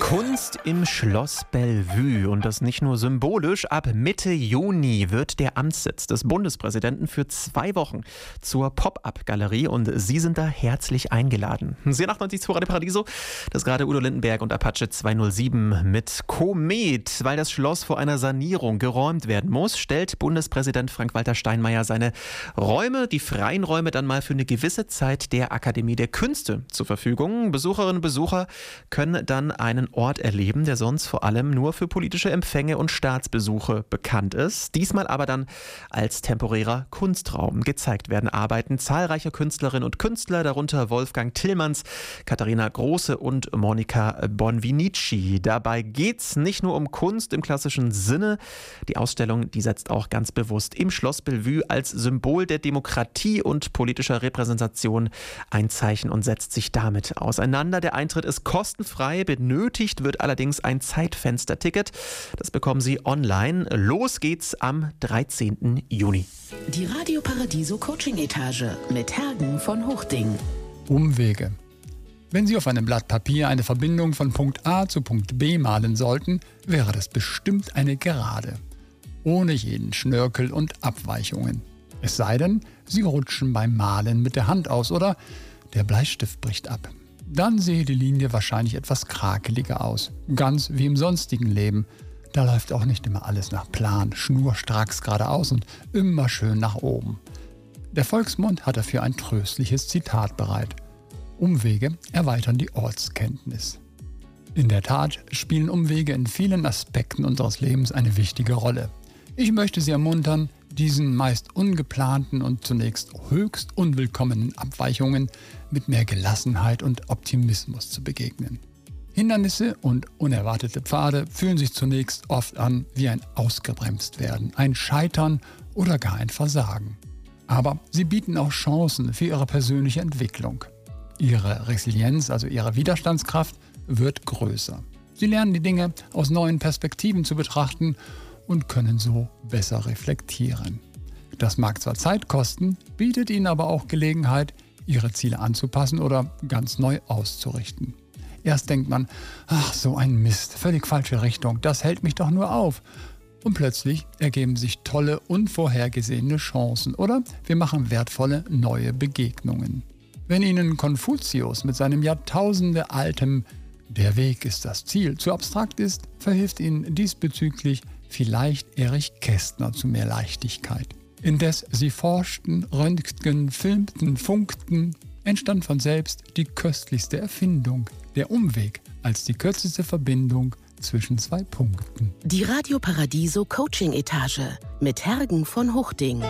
Kunst im Schloss Bellevue und das nicht nur symbolisch. Ab Mitte Juni wird der Amtssitz des Bundespräsidenten für 2 Wochen zur Pop-Up-Galerie und Sie sind da herzlich eingeladen. Sie 98 Radio Paradiso, das ist gerade Udo Lindenberg und Apache 207 mit Komet. Weil das Schloss vor einer Sanierung geräumt werden muss, stellt Bundespräsident Frank-Walter Steinmeier seine Räume, die freien Räume, dann mal für eine gewisse Zeit der Akademie der Künste zur Verfügung. Besucherinnen und Besucher können dann einen Ort erleben, der sonst vor allem nur für politische Empfänge und Staatsbesuche bekannt ist. Diesmal aber dann als temporärer Kunstraum. Gezeigt werden Arbeiten zahlreicher Künstlerinnen und Künstler, darunter Wolfgang Tillmanns, Katharina Große und Monica Bonvinici. Dabei geht's nicht nur um Kunst im klassischen Sinne. Die Ausstellung, die setzt auch ganz bewusst im Schloss Bellevue als Symbol der Demokratie und politischer Repräsentation ein Zeichen und setzt sich damit auseinander. Der Eintritt ist kostenfrei, benötigt wird allerdings ein Zeitfensterticket. Das bekommen Sie online. Los geht's am 13. Juni. Die Radio Paradiso Coaching Etage mit Hergen von Hochding. Umwege. Wenn Sie auf einem Blatt Papier eine Verbindung von Punkt A zu Punkt B malen sollten, wäre das bestimmt eine Gerade. Ohne jeden Schnörkel und Abweichungen. Es sei denn, Sie rutschen beim Malen mit der Hand aus oder der Bleistift bricht ab. Dann sehe die Linie wahrscheinlich etwas krakeliger aus. Ganz wie im sonstigen Leben. Da läuft auch nicht immer alles nach Plan, schnurstracks geradeaus und immer schön nach oben. Der Volksmund hat dafür ein tröstliches Zitat bereit. Umwege erweitern die Ortskenntnis. In der Tat spielen Umwege in vielen Aspekten unseres Lebens eine wichtige Rolle. Ich möchte Sie ermuntern, diesen meist ungeplanten und zunächst höchst unwillkommenen Abweichungen mit mehr Gelassenheit und Optimismus zu begegnen. Hindernisse und unerwartete Pfade fühlen sich zunächst oft an wie ein Ausgebremstwerden, ein Scheitern oder gar ein Versagen. Aber sie bieten auch Chancen für Ihre persönliche Entwicklung. Ihre Resilienz, also Ihre Widerstandskraft, wird größer. Sie lernen die Dinge aus neuen Perspektiven zu betrachten und können so besser reflektieren. Das mag zwar Zeit kosten, bietet Ihnen aber auch Gelegenheit, Ihre Ziele anzupassen oder ganz neu auszurichten. Erst denkt man, ach so ein Mist, völlig falsche Richtung, das hält mich doch nur auf. Und plötzlich ergeben sich tolle, unvorhergesehene Chancen oder wir machen wertvolle neue Begegnungen. Wenn Ihnen Konfuzius mit seinem jahrtausendealtem „Der Weg ist das Ziel" zu abstrakt ist, verhilft Ihnen diesbezüglich vielleicht Erich Kästner zu mehr Leichtigkeit. Indes Sie forschten, röntgten, filmten, funkten, entstand von selbst die köstlichste Erfindung, der Umweg als die kürzeste Verbindung zwischen 2 Punkten. Die Radio Paradiso Coaching Etage mit Hergen von Hochding.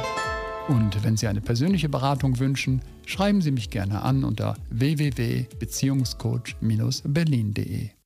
Und wenn Sie eine persönliche Beratung wünschen, schreiben Sie mich gerne an unter www.beziehungscoach-berlin.de.